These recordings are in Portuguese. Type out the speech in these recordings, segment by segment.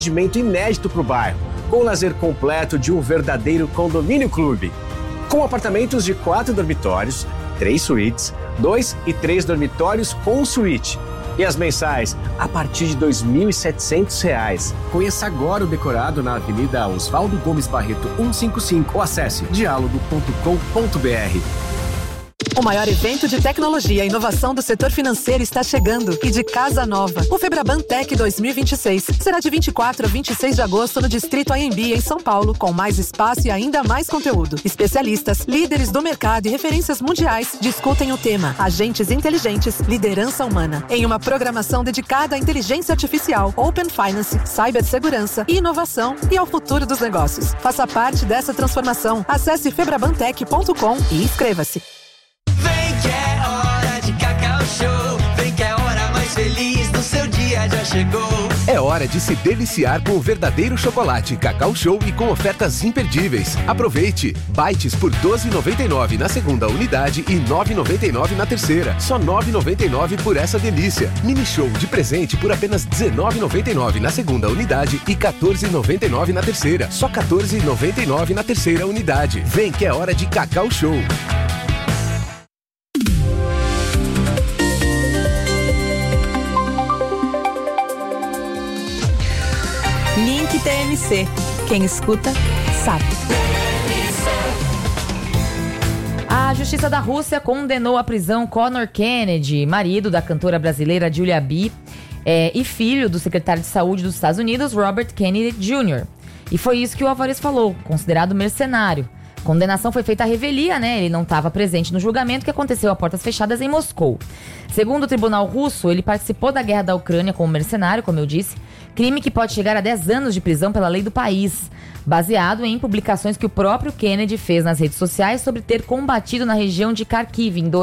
Atendimento inédito para o bairro, com o lazer completo de um verdadeiro condomínio clube. Com apartamentos de 4 dormitórios, 3 suítes, 2 e 3 dormitórios com suíte. E as mensais a partir de R$ 2.700. Conheça agora o decorado na Avenida Oswaldo Gomes Barreto 155 ou acesse dialogo.com.br. O maior evento de tecnologia e inovação do setor financeiro está chegando e de casa nova. O Febraban Tech 2026 será de 24 a 26 de agosto no Distrito AMB, em São Paulo, com mais espaço e ainda mais conteúdo. Especialistas, líderes do mercado e referências mundiais discutem o tema Agentes Inteligentes, Liderança Humana, em uma programação dedicada à inteligência artificial, Open Finance, cibersegurança e inovação e ao futuro dos negócios. Faça parte dessa transformação. Acesse febrabantech.com e inscreva-se. Vem que é hora de Cacau Show. Vem que é a hora mais feliz do seu dia já chegou. É hora de se deliciar com o verdadeiro chocolate Cacau Show e com ofertas imperdíveis. Aproveite! Bites por R$ 12,99 na segunda unidade e R$ 9,99 na terceira. Só R$ 9,99 por essa delícia. Mini Show de presente por apenas R$ 19,99 na segunda unidade e R$ 14,99 na terceira. Só R$ 14,99 na terceira unidade. Vem que é hora de Cacau Show. Link TMC. Quem escuta, sabe. A Justiça da Rússia condenou à prisão Conor Kennedy, marido da cantora brasileira Julia B, e filho do secretário de Saúde dos Estados Unidos, Robert Kennedy Jr. E foi isso que o Alvarez falou, considerado mercenário. A condenação foi feita à revelia, Ele não estava presente no julgamento que aconteceu a portas fechadas em Moscou. Segundo o tribunal russo, ele participou da guerra da Ucrânia como mercenário, como eu disse, crime que pode chegar a 10 anos de prisão pela lei do país, baseado em publicações que o próprio Kennedy fez nas redes sociais sobre ter combatido na região de Kharkiv em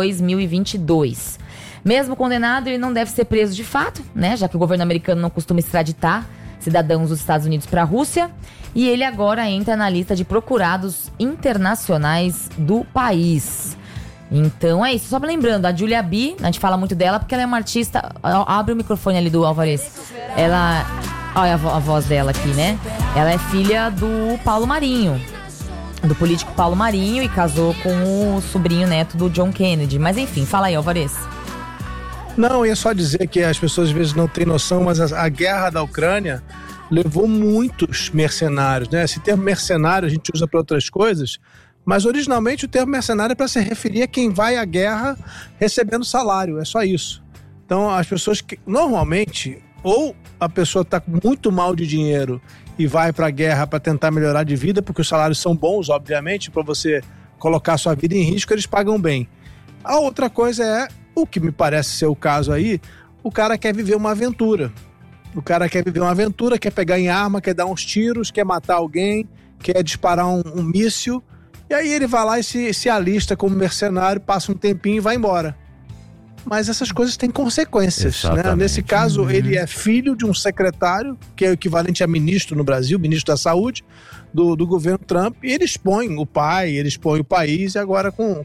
2022. Mesmo condenado, ele não deve ser preso de fato, já que o governo americano não costuma extraditar cidadãos dos Estados Unidos para a Rússia, e ele agora entra na lista de procurados internacionais do país. Então é isso, só lembrando, a Julia B, a gente fala muito dela porque ela é uma artista. Abre o microfone ali do Alvarez. Ela, olha a voz dela aqui, Ela é filha do Paulo Marinho, do político Paulo Marinho, e casou com o sobrinho neto do John Kennedy. Mas enfim, fala aí, Alvarez. Não, eu ia só dizer que as pessoas às vezes não têm noção, mas a guerra da Ucrânia levou muitos mercenários, Esse termo mercenário a gente usa para outras coisas, mas originalmente o termo mercenário é para se referir a quem vai à guerra recebendo salário, é só isso. Então as pessoas que normalmente, ou a pessoa está muito mal de dinheiro e vai para a guerra para tentar melhorar de vida, porque os salários são bons, obviamente, para você colocar sua vida em risco, eles pagam bem. A outra coisa é, o que me parece ser o caso aí, o cara quer viver uma aventura. O cara quer viver uma aventura, quer pegar em arma, quer dar uns tiros, quer matar alguém, quer disparar um míssil. E aí ele vai lá e se alista como mercenário, passa um tempinho e vai embora. Mas essas coisas têm consequências, Nesse caso, ele é filho de um secretário, que é o equivalente a ministro no Brasil, ministro da Saúde, do governo Trump, e ele expõe o pai, ele expõe o país, e agora com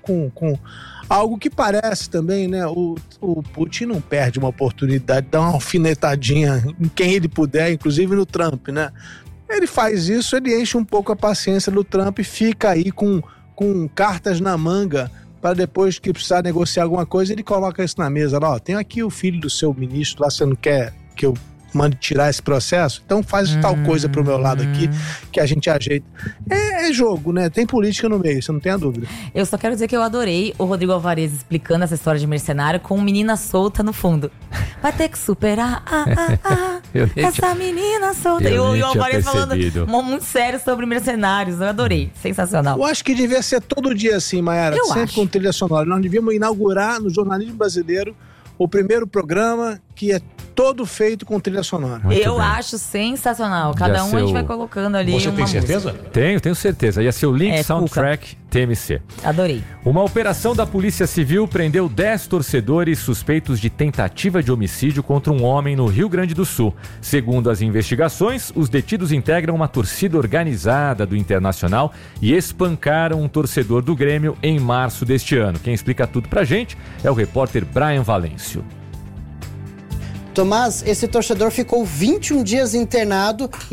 algo que parece também, o Putin não perde uma oportunidade de dar uma alfinetadinha em quem ele puder, inclusive no Trump, Ele faz isso, ele enche um pouco a paciência do Trump e fica aí com cartas na manga para depois que precisar negociar alguma coisa, ele coloca isso na mesa. Tem aqui o filho do seu ministro lá, você não quer que eu mande tirar esse processo? Então faz tal coisa pro meu lado aqui que a gente ajeita. É jogo, Tem política no meio, você não tem a dúvida. Eu só quero dizer que eu adorei o Rodrigo Alvarez explicando essa história de mercenário com menina solta no fundo. Vai ter que superar essa menina solta. E o Alvarez falando muito sério sobre mercenários. Eu adorei, sensacional. Eu acho que devia ser todo dia assim, Mayara, sempre com trilha sonora. Nós devíamos inaugurar no jornalismo brasileiro o primeiro programa que é todo feito com trilha sonora. Eu acho sensacional. Cada um a gente vai colocando ali. Você tem certeza? Tenho certeza. Ia ser o Link Soundtrack TMC. Adorei. Uma operação da Polícia Civil prendeu 10 torcedores suspeitos de tentativa de homicídio contra um homem no Rio Grande do Sul. Segundo as investigações, os detidos integram uma torcida organizada do Internacional e espancaram um torcedor do Grêmio em março deste ano. Quem explica tudo pra gente é o repórter Brian Valêncio. Tomás, esse torcedor ficou 21 dias internado